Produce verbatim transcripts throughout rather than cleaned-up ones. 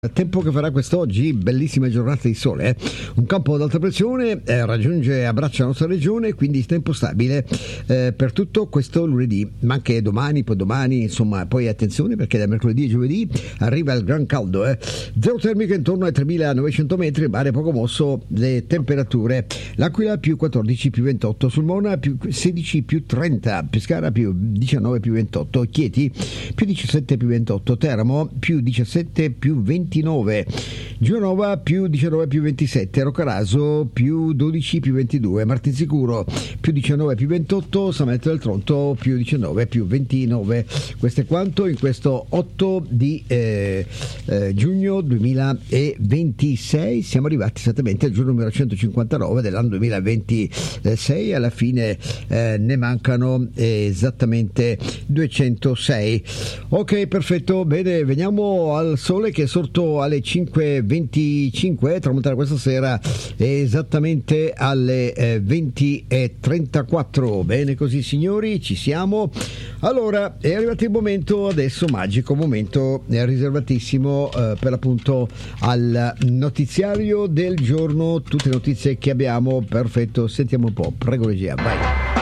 Tempo che farà quest'oggi, bellissima giornata di sole, eh? Un campo ad alta pressione eh, raggiunge e abbraccia la nostra regione, quindi tempo stabile eh, per tutto questo lunedì, ma anche domani, poi domani, insomma, poi attenzione perché da mercoledì e giovedì arriva il gran caldo, eh? Zero termica intorno ai tremilanovecento metri, mare poco mosso, le temperature, L'Aquila più quattordici più ventotto, Sulmona più sedici più trenta, Pescara più diciannove più ventotto, Chieti più diciassette più ventotto, Teramo più diciassette più ventinove, Giovanova più diciannove più ventisette, Roccaraso più dodici più ventidue, Martinsicuro più diciannove più ventotto, Sametto del Tronto più diciannove più ventinove. Questo è quanto in questo otto di eh, eh, giugno duemilaventisei. Siamo arrivati esattamente al giorno numero centocinquantanove dell'anno duemilaventisei. Alla fine eh, ne mancano eh, esattamente duecentosei. Ok, perfetto, bene, veniamo al sole che è sorto alle cinque e venticinque, tramonterà questa sera esattamente alle eh, venti e trentaquattro. Bene così signori, ci siamo. Allora è arrivato il momento adesso, magico momento eh, riservatissimo eh, per appunto al notiziario del giorno, tutte le notizie che abbiamo. Perfetto, sentiamo un po', prego regia, vai.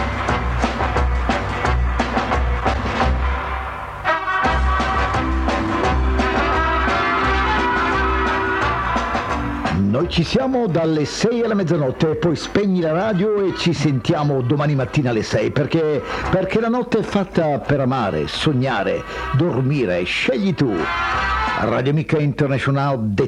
Noi ci siamo dalle sei alla mezzanotte, poi spegni la radio e ci sentiamo domani mattina alle sei, perché, perché la notte è fatta per amare, sognare, dormire, scegli tu. Radio Amica International